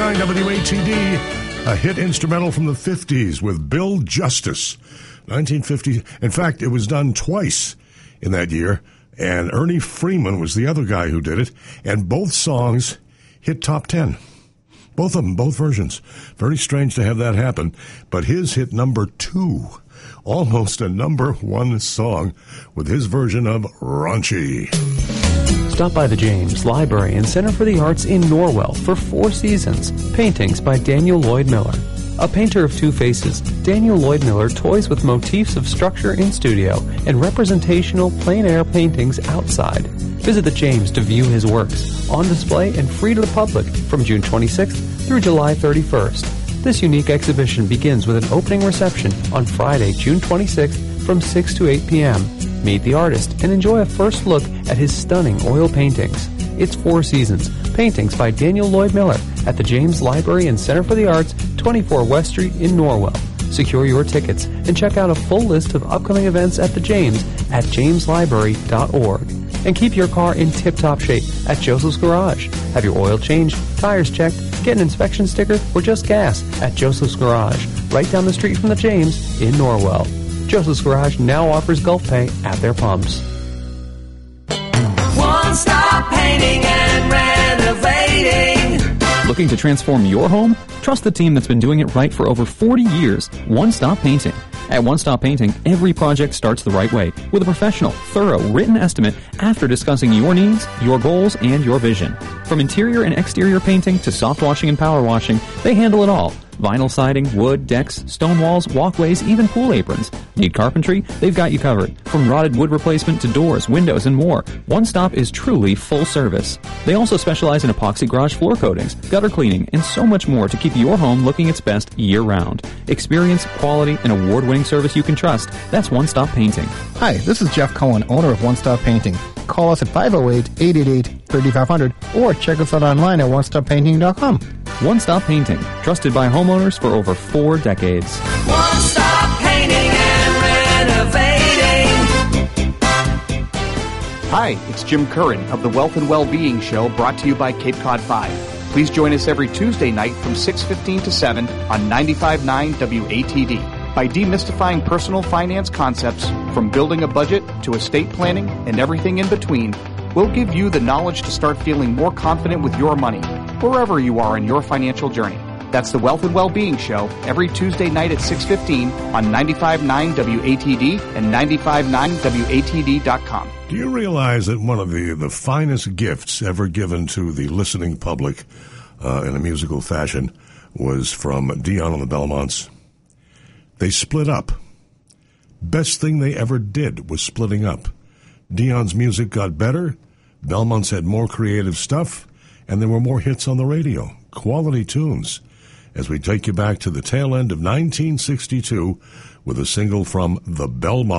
99.9 WATD, a hit instrumental from the 50s with Bill Justice. 1950. In fact, it was done twice in that year, and Ernie Freeman was the other guy who did it, and both songs hit top 10. Both of them, both versions. Very strange to have that happen, but his hit number 2. Almost a number 1 song with his version of Raunchy. Stop by the James Library and Center for the Arts in Norwell for 4 Seasons. Paintings by Daniel Lloyd Miller. A painter of 2 faces, Daniel Lloyd Miller toys with motifs of structure in studio and representational plein-air paintings outside. Visit the James to view his works, on display and free to the public from June 26th through July 31st. This unique exhibition begins with an opening reception on Friday, June 26th from 6 to 8 p.m. Meet the artist and enjoy a first look at his stunning oil paintings. It's 4 Seasons, paintings by Daniel Lloyd Miller at the James Library and Center for the Arts, 24 West Street in Norwell. Secure your tickets and check out a full list of upcoming events at the James at jameslibrary.org. And keep your car in tip-top shape at Joseph's Garage. Have your oil changed, tires checked, get an inspection sticker, or just gas at Joseph's Garage, right down the street from the James in Norwell. Joseph's Garage now offers Gulf Pay at their pumps. One Stop Painting and Renovating. Looking to transform your home? Trust the team that's been doing it right for over 40 years. One Stop Painting. At One Stop Painting, every project starts the right way with a professional, thorough, written estimate after discussing your needs, your goals, and your vision. From interior and exterior painting to soft washing and power washing, they handle it all. Vinyl siding, wood, decks, stone walls, walkways, even pool aprons. Need carpentry? They've got you covered. From rotted wood replacement to doors, windows, and more, One Stop is truly full service. They also specialize in epoxy garage floor coatings, gutter cleaning, and so much more to keep your home looking its best year-round. Experience, quality, and award-winning service you can trust. That's One Stop Painting. Hi, this is Jeff Cohen, owner of One Stop Painting. Call us at 508-888-3500 or check us out online at onestoppainting.com. One Stop Painting, trusted by homeowners for over 4 decades. One Stop Painting and Renovating. Hi, it's Jim Curran of the Wealth and Well-Being Show, brought to you by Cape Cod 5. Please join us every Tuesday night from 6:15 to 7 on 95.9 WATD. By demystifying personal finance concepts, from building a budget to estate planning and everything in between, we'll give you the knowledge to start feeling more confident with your money, wherever you are in your financial journey. That's the Wealth and Well-Being Show every Tuesday night at 6:15 on 95.9 WATD and 95.9WATD.com. Do you realize that one of the finest gifts ever given to the listening public in a musical fashion was from Dion and the Belmonts? They split up. Best thing they ever did was splitting up. Dion's music got better, Belmonts had more creative stuff, and there were more hits on the radio. Quality tunes. As we take you back to the tail end of 1962 with a single from the Belmonts.